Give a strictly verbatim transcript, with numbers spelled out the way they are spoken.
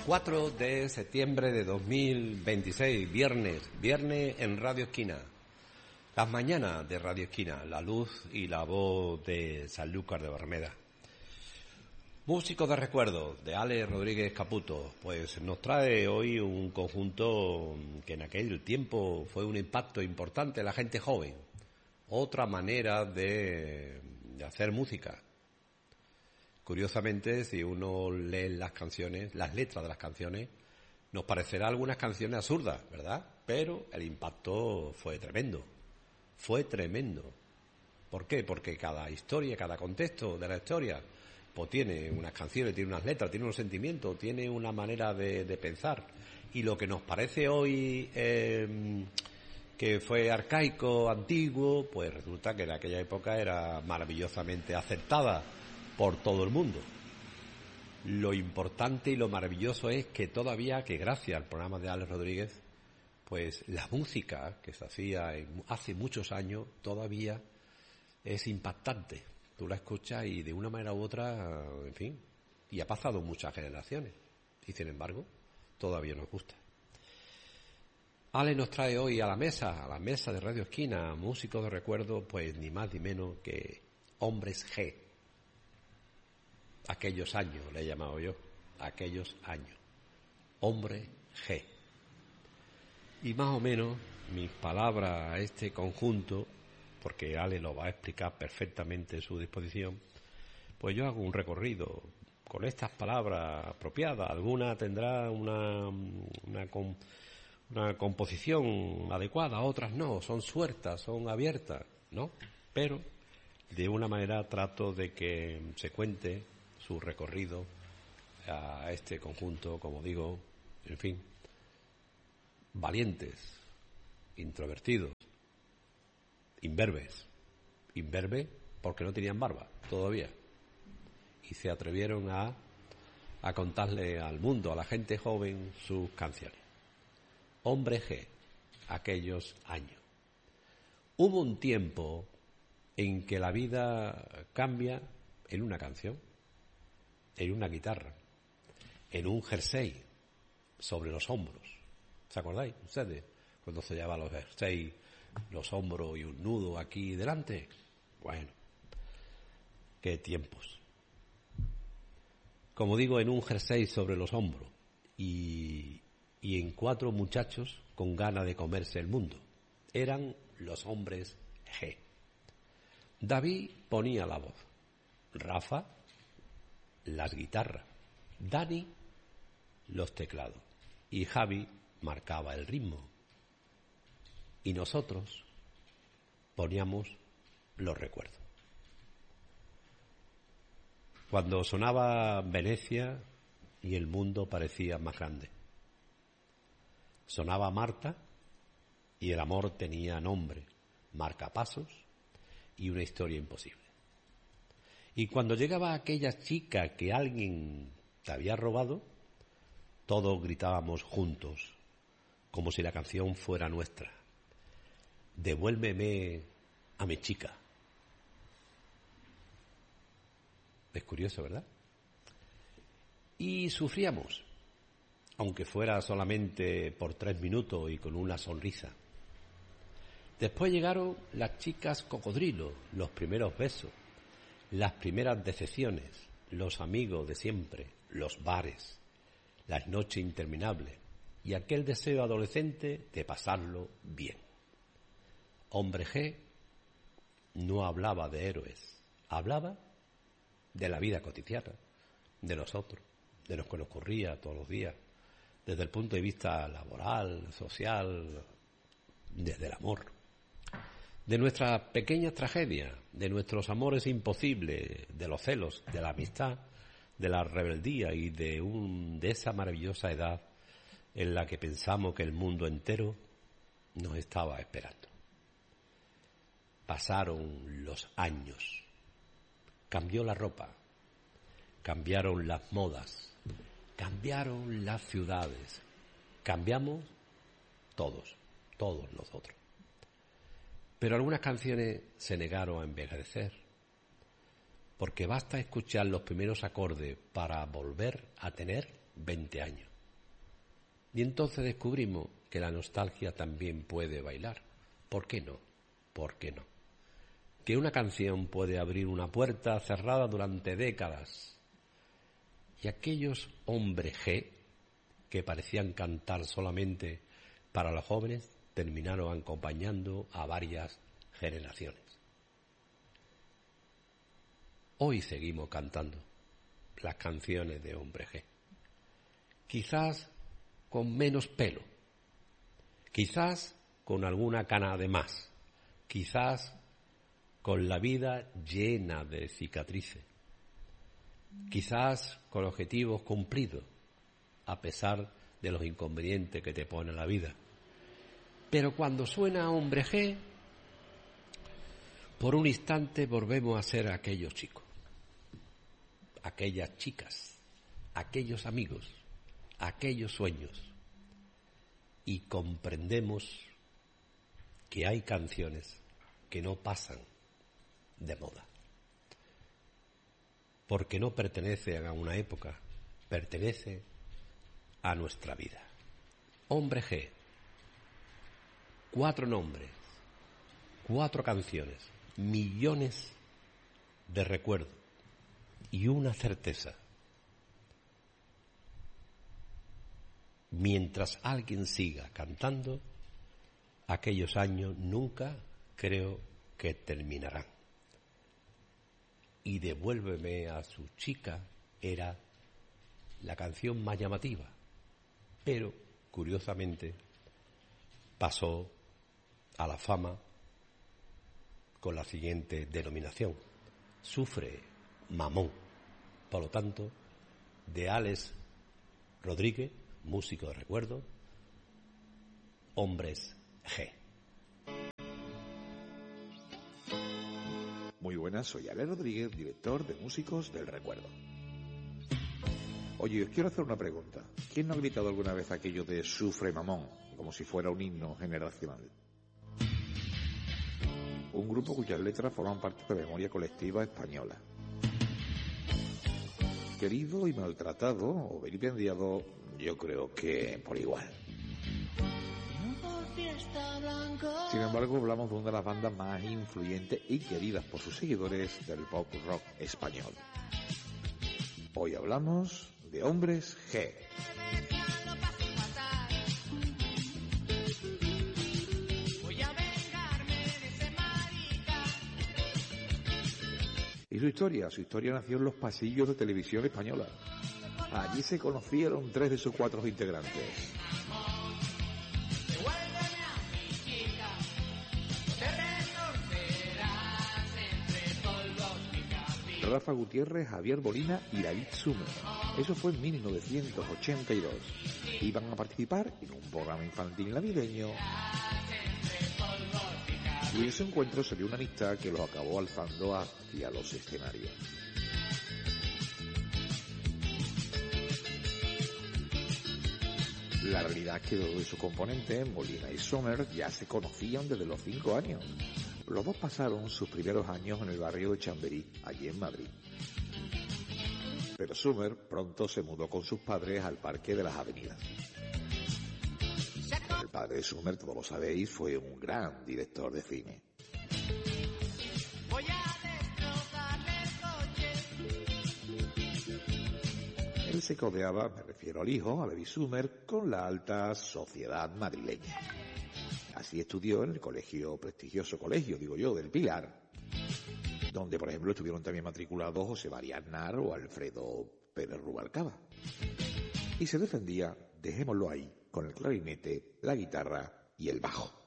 cuatro de septiembre de dos mil veintiséis, viernes, viernes en Radio Esquina. Las mañanas de Radio Esquina, la luz y la voz de Sanlúcar de Barrameda. Músicos de recuerdo, de Ale Rodríguez Caputo, pues nos trae hoy un conjunto que en aquel tiempo fue un impacto importante en la gente joven. Otra manera de, de hacer música. Curiosamente, si uno lee las canciones, las letras de las canciones, nos parecerá algunas canciones absurdas, ¿verdad? Pero el impacto fue tremendo. Fue tremendo. ¿Por qué? Porque cada historia, cada contexto de la historia, pues tiene unas canciones, tiene unas letras, tiene unos sentimientos, tiene una manera de, de pensar. Y lo que nos parece hoy eh, que fue arcaico, antiguo, pues resulta que en aquella época era maravillosamente aceptada por todo el mundo. Lo importante y lo maravilloso es que todavía, que gracias al programa de Alex Rodríguez, pues la música que se hacía en, hace muchos años todavía es impactante. Tú la escuchas y de una manera u otra, en fin, y ha pasado muchas generaciones y sin embargo todavía nos gusta. Ale nos trae hoy a la mesa, a la mesa de Radio Esquina, músicos de recuerdo, pues ni más ni menos que Hombres G. Aquellos años, le he llamado yo, aquellos años. Hombre G. Y más o menos mis palabras a este conjunto, porque Ale lo va a explicar perfectamente en su disposición, pues yo hago un recorrido con estas palabras apropiadas. Alguna tendrá una, una, una composición adecuada, otras no, son sueltas, son abiertas, ¿no? Pero de una manera trato de que se cuente su recorrido a este conjunto, como digo, en fin, valientes, introvertidos, imberbes, imberbes porque no tenían barba todavía y se atrevieron a, a contarle al mundo, a la gente joven, sus canciones. Hombre G, aquellos años. Hubo un tiempo en que la vida cambia en una canción, en una guitarra, en un jersey sobre los hombros. ¿Se acordáis ustedes? Cuando se llevaban los jersey, los hombros y un nudo aquí delante. Bueno, qué tiempos. Como digo, en un jersey sobre los hombros y, y en cuatro muchachos con ganas de comerse el mundo. Eran los Hombres G. David ponía la voz, Rafa las guitarras, Dani los teclados y Javi marcaba el ritmo. Y nosotros poníamos los recuerdos. Cuando sonaba Venecia y el mundo parecía más grande. Sonaba Marta y el amor tenía nombre, marcapasos y una historia imposible. Y cuando llegaba aquella chica que alguien te había robado, todos gritábamos juntos, como si la canción fuera nuestra. Devuélveme a mi chica. Es curioso, ¿verdad? Y sufríamos, aunque fuera solamente por tres minutos y con una sonrisa. Después llegaron las chicas cocodrilo, los primeros besos, las primeras decepciones, los amigos de siempre, los bares, las noches interminables y aquel deseo adolescente de pasarlo bien. Hombre G no hablaba de héroes, hablaba de la vida cotidiana, de nosotros, de lo que nos ocurría todos los días, desde el punto de vista laboral, social, desde el amor, de nuestras pequeñas tragedias, de nuestros amores imposibles, de los celos, de la amistad, de la rebeldía y de, un, de esa maravillosa edad en la que pensamos que el mundo entero nos estaba esperando. Pasaron los años, cambió la ropa, cambiaron las modas, cambiaron las ciudades, cambiamos todos, todos nosotros. Pero algunas canciones se negaron a envejecer, porque basta escuchar los primeros acordes para volver a tener veinte años. Y entonces descubrimos que la nostalgia también puede bailar. ¿Por qué no? ¿Por qué no? Que una canción puede abrir una puerta cerrada durante décadas. Y aquellos hombres G que parecían cantar solamente para los jóvenes terminaron acompañando a varias generaciones. Hoy seguimos cantando las canciones de Hombre G. Quizás con menos pelo, quizás con alguna cana de más, quizás con la vida llena de cicatrices, quizás con objetivos cumplidos, a pesar de los inconvenientes que te pone la vida. Pero cuando suena Hombre G, por un instante volvemos a ser aquellos chicos, aquellas chicas, aquellos amigos, aquellos sueños, y comprendemos que hay canciones que no pasan de moda, porque no pertenecen a una época, pertenece a nuestra vida. Hombre G, cuatro nombres, cuatro canciones, millones de recuerdos y una certeza. Mientras alguien siga cantando, aquellos años nunca creo que terminarán. Y Devuélveme a su chica era la canción más llamativa, pero curiosamente pasó a la fama con la siguiente denominación: Sufre Mamón. Por lo tanto, de Alex Rodríguez, músico de recuerdo, Hombres G. Muy buenas, soy Alex Rodríguez, director de Músicos del Recuerdo. Oye, os quiero hacer una pregunta. ¿Quién no ha gritado alguna vez aquello de Sufre Mamón, como si fuera un himno generacional? Un grupo cuyas letras forman parte de la memoria colectiva española. Querido y maltratado o vilipendiado, yo creo que por igual. Sin embargo, hablamos de una de las bandas más influyentes y queridas por sus seguidores del pop rock español. Hoy hablamos de Hombres G. Y su historia, su historia nació en los pasillos de Televisión Española. Allí se conocieron tres de sus cuatro integrantes. Rafa Gutiérrez, Javier Bolina y David Sumer. Eso fue en mil novecientos ochenta y dos. Iban a participar en un programa infantil navideño. Y en ese encuentro se dio una amistad que los acabó alzando hacia los escenarios. La realidad es que dos de sus componentes, Molina y Sommer, ya se conocían desde los cinco años. Los dos pasaron sus primeros años en el barrio de Chamberí, allí en Madrid. Pero Sommer pronto se mudó con sus padres al Parque de las Avenidas. El padre de Sommer, todos lo sabéis, fue un gran director de cine. Él se codeaba, me refiero al hijo, a David Sumer, con la alta sociedad madrileña. Así estudió en el colegio, prestigioso colegio, digo yo, del Pilar, donde, por ejemplo, estuvieron también matriculados José María Aznar o Alfredo Pérez Rubalcaba. Y se defendía, dejémoslo ahí, con el clarinete, la guitarra y el bajo.